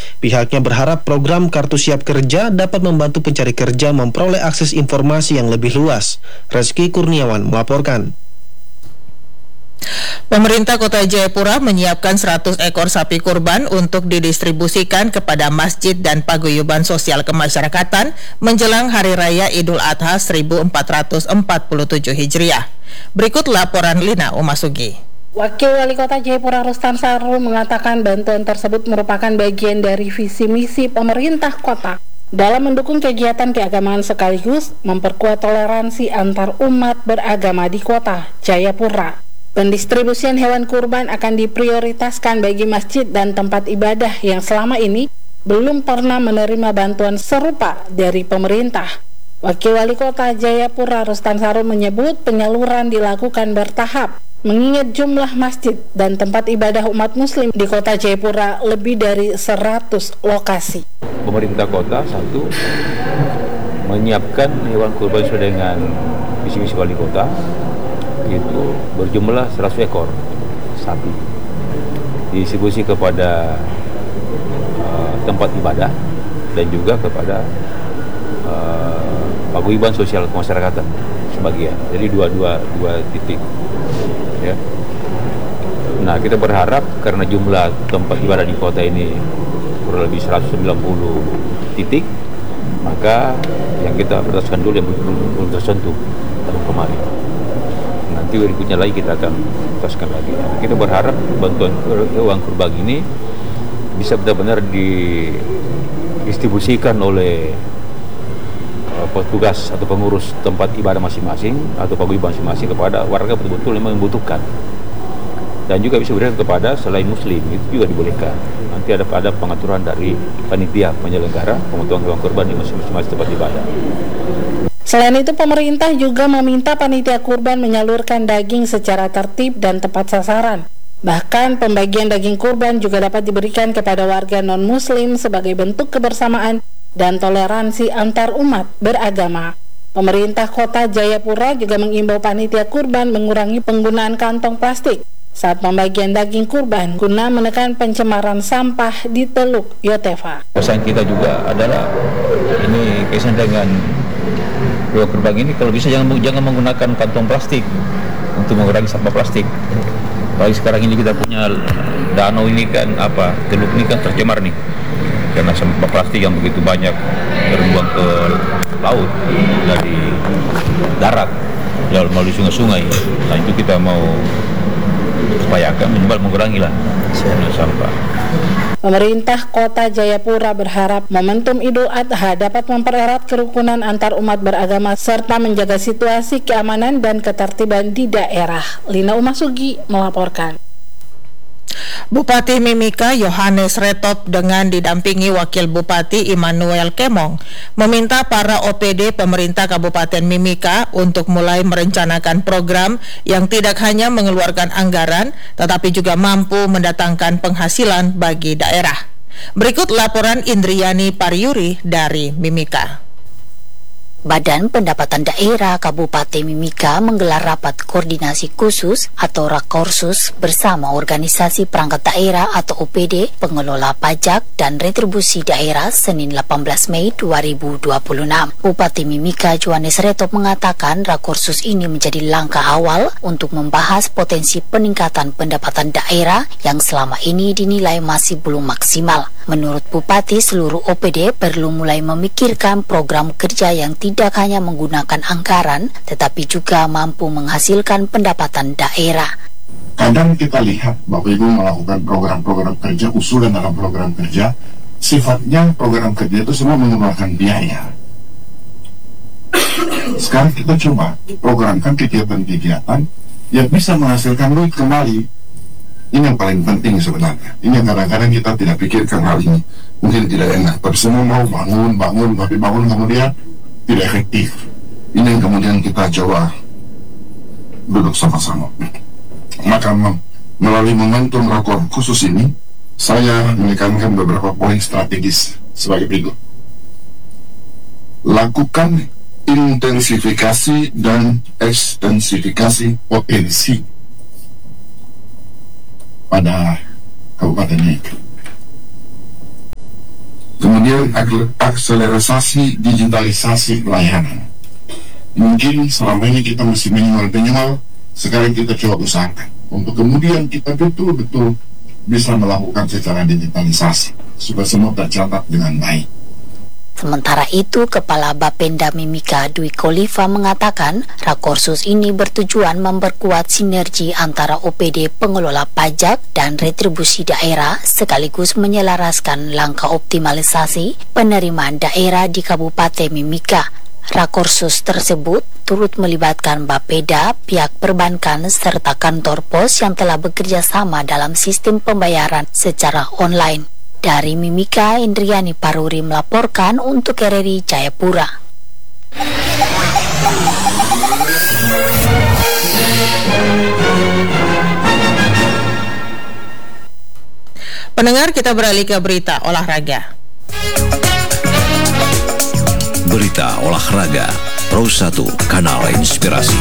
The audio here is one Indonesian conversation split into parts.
Pihaknya berharap program Kartu Siap Kerja dapat membantu pencari kerja memperoleh akses informasi yang lebih luas. Reski Kurniawan melaporkan. Pemerintah Kota Jayapura menyiapkan 100 ekor sapi kurban untuk didistribusikan kepada masjid dan paguyuban sosial kemasyarakatan menjelang Hari Raya Idul Adha 1447 Hijriah. Berikut laporan Lina Umasugi. Wakil Wali Kota Jayapura Rustam Sarul mengatakan bantuan tersebut merupakan bagian dari visi misi pemerintah kota dalam mendukung kegiatan keagamaan sekaligus memperkuat toleransi antar umat beragama di kota Jayapura. Pendistribusian hewan kurban akan diprioritaskan bagi masjid dan tempat ibadah yang selama ini belum pernah menerima bantuan serupa dari pemerintah. Wakil Wali Kota Jayapura Rustam Sarul menyebut penyaluran dilakukan bertahap, mengingat jumlah masjid dan tempat ibadah umat muslim di Kota Jayapura lebih dari 100 lokasi. Pemerintah kota satu menyiapkan hewan kurban sesuai dengan visi-misi wali kota, itu berjumlah 100 ekor sapi didistribusi kepada tempat ibadah dan juga kepada paguyuban sosial kemasyarakatan sebagian. Jadi dua titik ya. Nah, kita berharap karena jumlah tempat ibadah di kota ini kurang lebih 190 titik, maka yang kita berdasarkan dulu yang belum tersentuh tahun kemarin. Nanti berikutnya lagi kita akan tuntaskan lagi. Kita berharap bantuan uang kurban ini bisa benar-benar didistribusikan oleh petugas atau pengurus tempat ibadah masing-masing atau paguyuban masing-masing kepada warga betul-betul yang membutuhkan. Dan juga bisa diberikan kepada selain muslim, itu juga dibolehkan. Nanti ada pengaturan dari panitia penyelenggara pemotongan hewan kurban di masing-masing tempat ibadah. Selain itu, pemerintah juga meminta panitia kurban menyalurkan daging secara tertib dan tepat sasaran. Bahkan pembagian daging kurban juga dapat diberikan kepada warga non-muslim sebagai bentuk kebersamaan dan toleransi antar umat beragama. Pemerintah Kota Jayapura juga mengimbau panitia kurban mengurangi penggunaan kantong plastik saat pembagian daging kurban guna menekan pencemaran sampah di Teluk Yotefa. Pesan kita juga adalah ini kaitan dengan hewan kurban ini, kalau bisa jangan menggunakan kantong plastik untuk mengurangi sampah plastik. Apalagi sekarang ini kita punya danau ini kan Teluk ini kan tercemar nih karena sampah plastik yang begitu banyak terbuang ke laut dari darat melalui sungai-sungai. Nah, itu kita mau upayakan minimal mengurangilah sampah. Pemerintah Kota Jayapura berharap momentum Idul Adha dapat mempererat kerukunan antar umat beragama serta menjaga situasi keamanan dan ketertiban di daerah. Lina Umasugi melaporkan. Bupati Mimika Yohanes Retop dengan didampingi Wakil Bupati Immanuel Kemong meminta para OPD pemerintah Kabupaten Mimika untuk mulai merencanakan program yang tidak hanya mengeluarkan anggaran tetapi juga mampu mendatangkan penghasilan bagi daerah. Berikut laporan Indriani Pariuri dari Mimika. Badan Pendapatan Daerah Kabupaten Mimika menggelar rapat koordinasi khusus atau Rakorsus bersama organisasi perangkat daerah atau OPD, pengelola pajak dan retribusi daerah Senin 18 Mei 2026. Bupati Mimika Yohanes Retop mengatakan Rakorsus ini menjadi langkah awal untuk membahas potensi peningkatan pendapatan daerah yang selama ini dinilai masih belum maksimal. Menurut Bupati, seluruh OPD perlu mulai memikirkan program kerja yang tidak hanya menggunakan anggaran, tetapi juga mampu menghasilkan pendapatan daerah. Kadang kita lihat Bapak Ibu melakukan program-program kerja, usulan dalam program kerja, sifatnya program kerja itu semua mengeluarkan biaya. Sekarang kita coba programkan kegiatan-kegiatan yang bisa menghasilkan duit kembali. Ini yang paling penting sebenarnya. Ini yang kadang-kadang kita tidak pikirkan hal ini. Mungkin tidak enak, tapi semua mau bangun, tapi bangun kemudian tidak efektif. Ini yang kemudian kita coba duduk sama-sama. Maka melalui momentum rakor khusus ini, saya menekankan beberapa poin strategis sebagai berikut. Lakukan intensifikasi dan ekstensifikasi potensi pada Kabupaten Mimika. kemudian akselerasi digitalisasi pelayanan. Mungkin selama ini kita masih manual, sekarang kita coba usahakan untuk kemudian kita betul-betul bisa melakukan secara digitalisasi supaya semua tercatat dengan baik. Sementara itu, Kepala Bapenda Mimika Dwi Kholifa mengatakan Rakorsus ini bertujuan memperkuat sinergi antara OPD pengelola pajak dan retribusi daerah sekaligus menyelaraskan langkah optimalisasi penerimaan daerah di Kabupaten Mimika. Rakorsus tersebut turut melibatkan Bapeda, pihak perbankan, serta kantor pos yang telah bekerja sama dalam sistem pembayaran secara online. Dari Mimika, Indriani Paruri melaporkan untuk RRI Jayapura. Pendengar, kita beralih ke berita olahraga. Berita olahraga Pro 1 Kanal Inspirasi.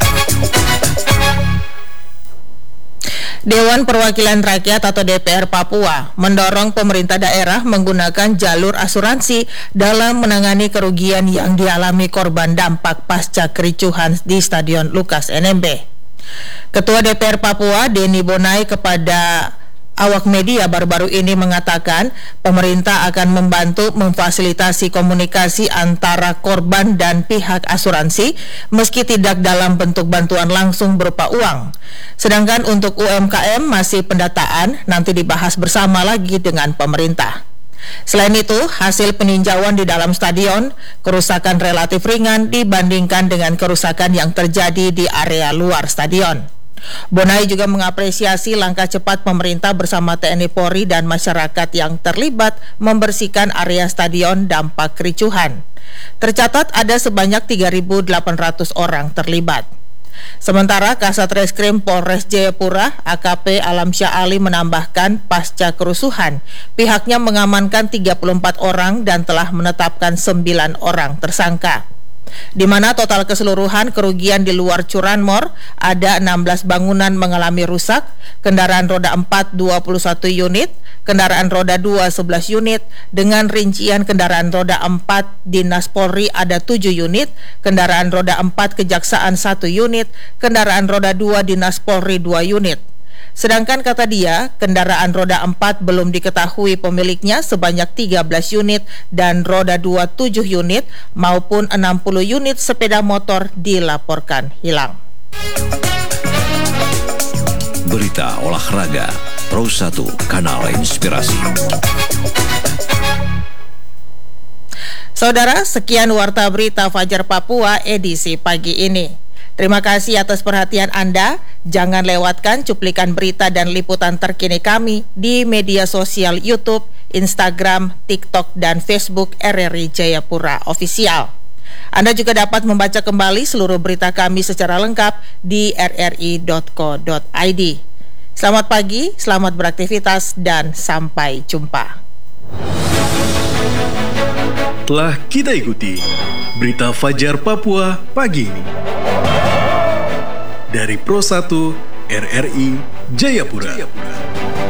Dewan Perwakilan Rakyat atau DPR Papua mendorong pemerintah daerah menggunakan jalur asuransi dalam menangani kerugian yang dialami korban dampak pasca kericuhan di Stadion Lukas NMB. Ketua DPR Papua Denny Bonai kepada awak media baru-baru ini mengatakan pemerintah akan membantu memfasilitasi komunikasi antara korban dan pihak asuransi meski tidak dalam bentuk bantuan langsung berupa uang. Sedangkan untuk UMKM masih pendataan, nanti dibahas bersama lagi dengan pemerintah. Selain itu, hasil peninjauan di dalam stadion, kerusakan relatif ringan dibandingkan dengan kerusakan yang terjadi di area luar stadion. Bonai juga mengapresiasi langkah cepat pemerintah bersama TNI Polri dan masyarakat yang terlibat membersihkan area stadion dampak kericuhan. Tercatat ada sebanyak 3.800 orang terlibat. Sementara Kasat Reskrim Polres Jayapura AKP Alamsyah Ali menambahkan pasca kerusuhan pihaknya mengamankan 34 orang dan telah menetapkan 9 orang tersangka, di mana total keseluruhan kerugian di luar curanmor ada 16 bangunan mengalami rusak, kendaraan roda 4 21 unit, kendaraan roda 2 11 unit, dengan rincian kendaraan roda 4 Dinas Polri ada 7 unit, kendaraan roda 4 Kejaksaan 1 unit, kendaraan roda 2 Dinas Polri 2 unit. Sedangkan kata dia, kendaraan roda 4 belum diketahui pemiliknya sebanyak 13 unit dan roda 2 7 unit maupun 60 unit sepeda motor dilaporkan hilang. Berita olahraga Pro 1 Kanal Inspirasi. Saudara, sekian Warta Berita Fajar Papua edisi pagi ini. Terima kasih atas perhatian Anda. Jangan lewatkan cuplikan berita dan liputan terkini kami di media sosial YouTube, Instagram, TikTok, dan Facebook RRI Jayapura Official. Anda juga dapat membaca kembali seluruh berita kami secara lengkap di rri.co.id. Selamat pagi, selamat beraktivitas, dan sampai jumpa. Telah kita ikuti Berita Fajar Papua pagi ini dari Pro 1 RRI Jayapura.